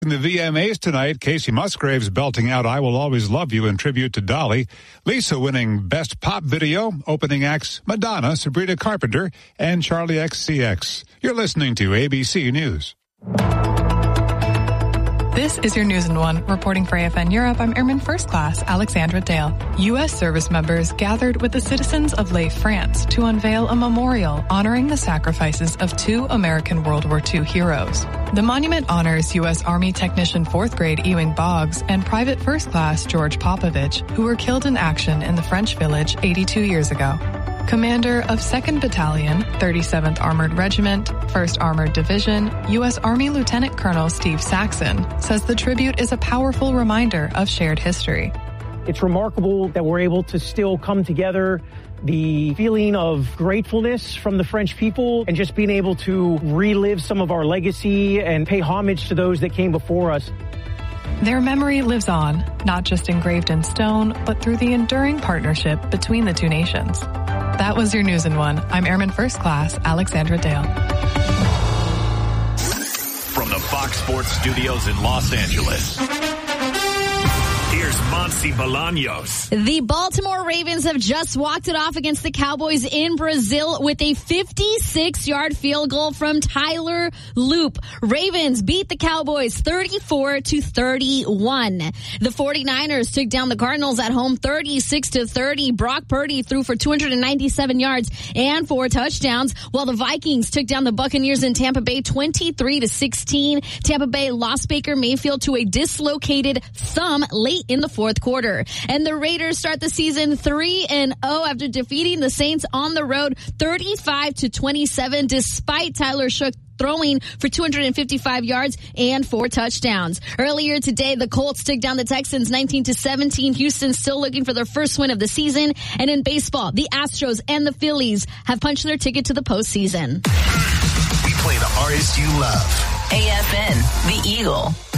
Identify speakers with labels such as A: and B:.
A: In the VMAs tonight, Casey Musgraves belting out I Will Always Love You in tribute to Dolly. Lisa winning Best Pop Video. Opening acts Madonna, Sabrina Carpenter, and Charlie XCX. You're listening to ABC News.
B: This is your News in One. Reporting for AFN Europe, I'm Airman First Class Alexandra Dale. U.S. service members gathered with the citizens of Leigh, France to unveil a memorial honoring the sacrifices of two American World War II heroes. The monument honors U.S. Army Technician 4th Grade Ewing Boggs and Private First Class George Popovich, who were killed in action in the French village 82 years ago. Commander of 2nd Battalion, 37th Armored Regiment, 1st Armored Division, U.S. Army Lieutenant Colonel Steve Saxon says the tribute is a powerful reminder of shared history.
C: It's remarkable that we're able to still come together, the feeling of gratefulness from the French people, and just being able to relive some of our legacy and pay homage to those that came before us.
B: Their memory lives on, not just engraved in stone, but through the enduring partnership between the two nations. That was your News in One. I'm Airman First Class Alexandra Dale.
D: From the Fox Sports Studios in Los Angeles, here's Monty Bolaños.
E: The Baltimore Ravens have just walked it off against the Cowboys in Brazil with a 56-yard field goal from Tyler Loop. Ravens beat the Cowboys 34-31. The 49ers took down the Cardinals at home 36-30. Brock Purdy threw for 297 yards and 4 touchdowns, while the Vikings took down the Buccaneers in Tampa Bay 23-16. Tampa Bay lost Baker Mayfield to a dislocated thumb late in the fourth quarter. And the Raiders start the season 3-0 after defeating the Saints on the road 35-27, despite Tyler Shough throwing for 255 yards and 4 touchdowns. Earlier today, the Colts took down the Texans 19-17. Houston still looking for their first win of the season. And in baseball, the Astros and the Phillies have punched their ticket to the postseason.
D: We play the artists you love.
F: AFN, The Eagle.